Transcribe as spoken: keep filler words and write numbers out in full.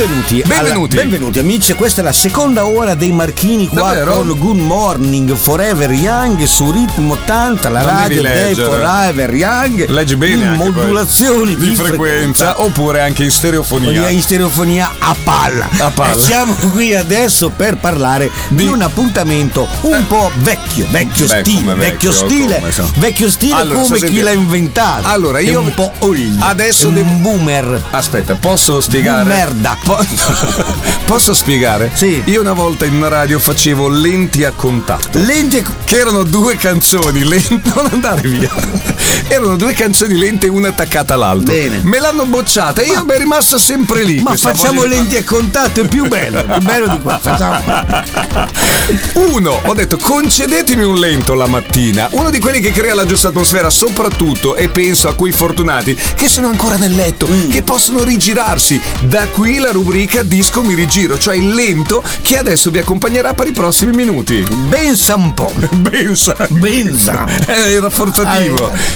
benvenuti. Benvenuti. Alla, benvenuti amici, questa è la seconda ora dei Marchini qua. Davvero? Con Good Morning Forever Young su Ritmo ottanta, la Non radio devi dei leggere. Forever Young. Leggi bene in anche modulazioni di, di frequenza, frequenza oppure anche in stereofonia. In stereofonia a palla. A palla. E siamo qui adesso per parlare di, di un appuntamento un eh. po' vecchio, vecchio Beh, stile, vecchio, vecchio stile, come so. vecchio stile allora, come chi l'ha inventato. Allora io è un po' old. Adesso un devo... boomer. Aspetta, posso spiegare? Merda. Po- posso spiegare? Sì. Io una volta in una radio facevo Lenti a contatto. Lenti a... che erano due canzoni lente. Non andare via. Erano due canzoni lente, una attaccata all'altra. Bene. Me l'hanno bocciata e io mi è rimasta sempre lì. Ma facciamo voglia... lenti a contatto, è più bello, è più bello di qua. Facciamo. Uno, ho detto concedetemi un lento la mattina, uno di quelli che crea la giusta atmosfera, soprattutto, e penso a quei fortunati che sono ancora nel letto, mm. che possono rigirarsi. Da qui la rubrica Disco mi rigiro, cioè il lento che adesso vi accompagnerà per i prossimi minuti. Pensa un po'. Pensa. Pensa. È rafforzativo.